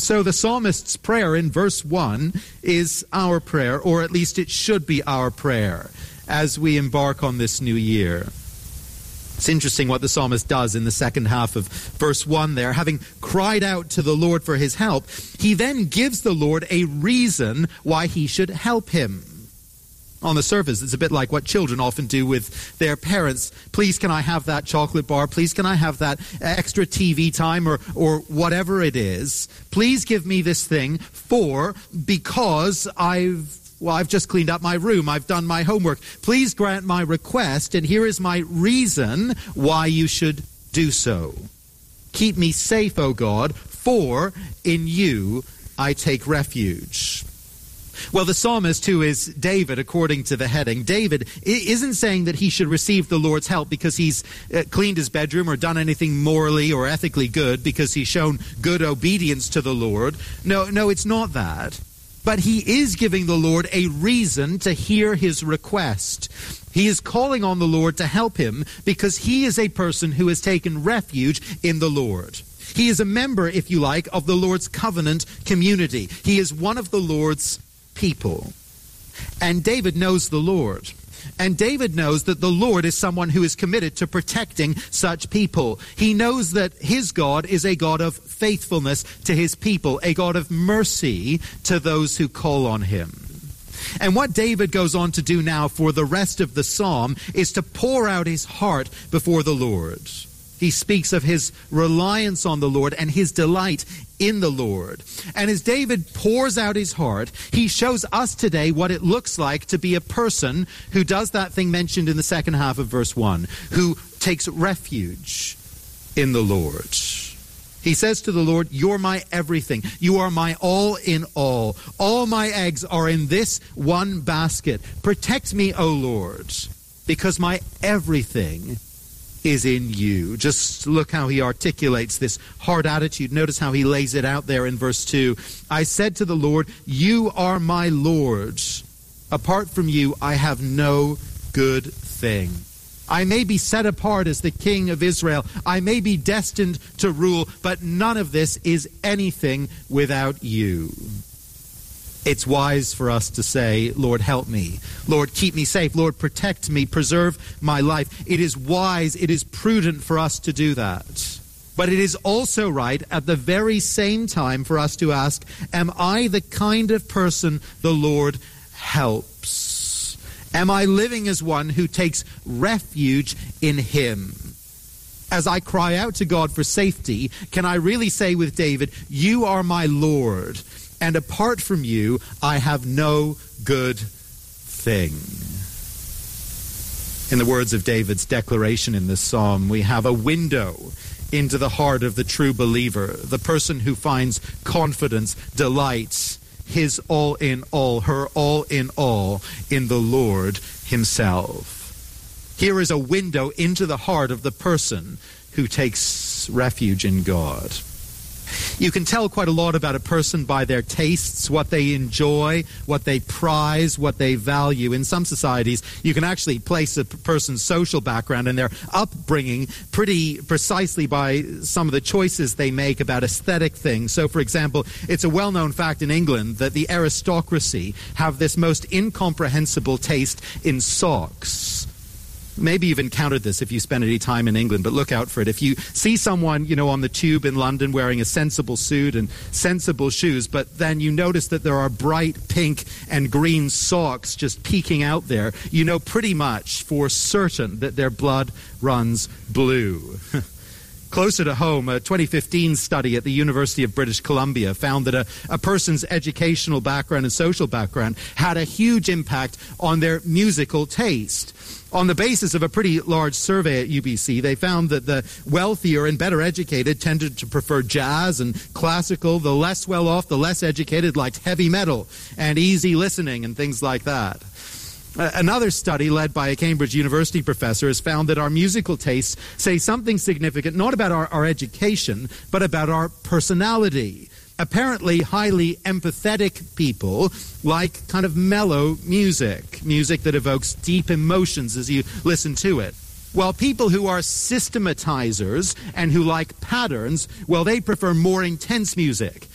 So the psalmist's prayer in verse 1 is our prayer, or at least it should be our prayer, as we embark on this new year. It's interesting what the psalmist does in the second half of verse 1 there. Having cried out to the Lord for his help, he then gives the Lord a reason why he should help him. On the surface, it's a bit like what children often do with their parents. Please, can I have that chocolate bar? Please, can I have that extra TV time or whatever it is? Please give me this thing because I've just cleaned up my room. I've done my homework. Please grant my request, and here is my reason why you should do so. Keep me safe, O God, for in you I take refuge. Well, the psalmist, who is David, according to the heading, David isn't saying that he should receive the Lord's help because he's cleaned his bedroom or done anything morally or ethically good, because he's shown good obedience to the Lord. No, it's not that. But he is giving the Lord a reason to hear his request. He is calling on the Lord to help him because he is a person who has taken refuge in the Lord. He is a member, if you like, of the Lord's covenant community. He is one of the Lord's people. And David knows the Lord. And David knows that the Lord is someone who is committed to protecting such people. He knows that his God is a God of faithfulness to his people, a God of mercy to those who call on him. And what David goes on to do now for the rest of the psalm is to pour out his heart before the Lord. He speaks of his reliance on the Lord and his delight in the Lord. And as David pours out his heart, he shows us today what it looks like to be a person who does that thing mentioned in the second half of verse 1, who takes refuge in the Lord. He says to the Lord, "You're my everything. You are my all in all. All my eggs are in this one basket. Protect me, O Lord, because my everything is in you." Just look how he articulates this heart attitude. Notice how he lays it out there in verse 2. "I said to the Lord, you are my Lord. Apart from you, I have no good thing. I may be set apart as the king of Israel. I may be destined to rule, but none of this is anything without you." It's wise for us to say, "Lord, help me. Lord, keep me safe. Lord, protect me. Preserve my life." It is wise, it is prudent for us to do that. But it is also right at the very same time for us to ask, am I the kind of person the Lord helps? Am I living as one who takes refuge in him? As I cry out to God for safety, can I really say with David, "You are my Lord, and apart from you, I have no good thing"? In the words of David's declaration in this psalm, we have a window into the heart of the true believer, the person who finds confidence, delight, his all in all, her all in the Lord himself. Here is a window into the heart of the person who takes refuge in God. You can tell quite a lot about a person by their tastes, what they enjoy, what they prize, what they value. In some societies, you can actually place a person's social background and their upbringing pretty precisely by some of the choices they make about aesthetic things. So, for example, it's a well-known fact in England that the aristocracy have this most incomprehensible taste in socks. Maybe you've encountered this if you spend any time in England, but look out for it. If you see someone, on the tube in London wearing a sensible suit and sensible shoes, but then you notice that there are bright pink and green socks just peeking out there, you know pretty much for certain that their blood runs blue. Closer to home, a 2015 study at the University of British Columbia found that a person's educational background and social background had a huge impact on their musical taste. On the basis of a pretty large survey at UBC, they found that the wealthier and better educated tended to prefer jazz and classical. The less well-off, the less educated liked heavy metal and easy listening and things like that. Another study led by a Cambridge University professor has found that our musical tastes say something significant, not about our education, but about our personality. Apparently, highly empathetic people like kind of mellow music that evokes deep emotions as you listen to it. While people who are systematizers and who like patterns, well, they prefer more intense music